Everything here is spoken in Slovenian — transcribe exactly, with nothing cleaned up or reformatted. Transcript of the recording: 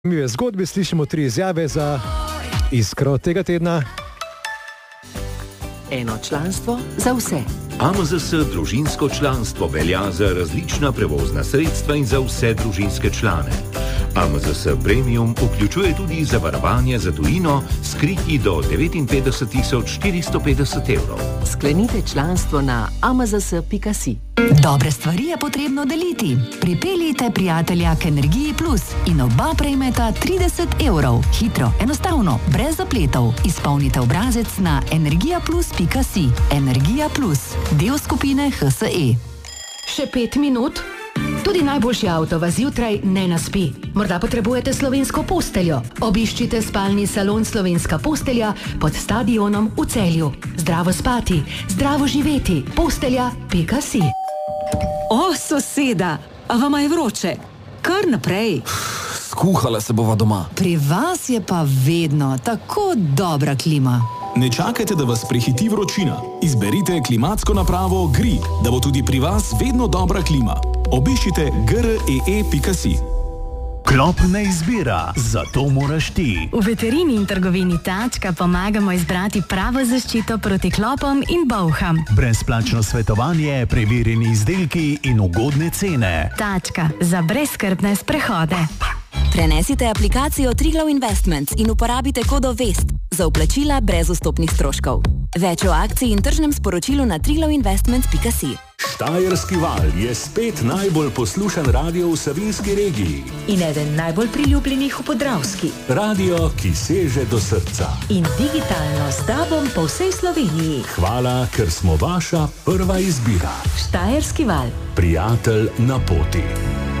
Mi v zgodbi slišimo tri izjave za iskro tega tedna. Eno članstvo za vse. A M Z S družinsko članstvo velja za različna prevozna sredstva in za vse družinske člane. A M Z S Premium vključuje tudi zavarovanje za tujino s kriti do devetinpetdeset tisoč štiristo petdeset evrov. Sklenite članstvo na a m z s pika si. Dobre stvari je potrebno deliti. Pripeljite prijatelja k Energiji Plus in oba prejmeta trideset evrov. Hitro, enostavno, brez zapletov. Izpolnite obrazec na energija plus pika si. Energija Plus, del skupine H S E. Še pet minut? Tudi najboljši avto vas zjutraj ne naspi. Morda potrebujete slovensko posteljo. Obiščite spalni salon Slovenska postelja pod stadionom v Celju. Zdravo spati, zdravo živeti. Postelja pika si. O, soseda, a vama je vroče? Kar naprej. Skuhala se bova doma. Pri vas je pa vedno tako dobra klima. Ne čakajte, da vas prehiti vročina. Izberite klimatsko napravo G R I, da bo tudi pri vas vedno dobra klima. Obiščite g r e e pika si. Klop ne izbira, zato moraš ti. V veterini in trgovini Tačka pomagamo izbrati pravo zaščito proti klopom in bolham. Brezplačno svetovanje, preverjeni izdelki in ugodne cene. Tačka za brezskrbne sprehode. Prenesite aplikacijo Triglav Investments in uporabite kodo VEST za vplačila brez vstopnih stroškov. Več o akciji in tržnem sporočilu na triglav investments pika si. Štajerski val je spet najbolj poslušan radio v Savinjski regiji. In eden najbolj priljubljenih v Podravski. Radio, ki seže do srca. In digitalno s tabom po vsej Sloveniji. Hvala, ker smo vaša prva izbira. Štajerski val. Prijatelj na poti.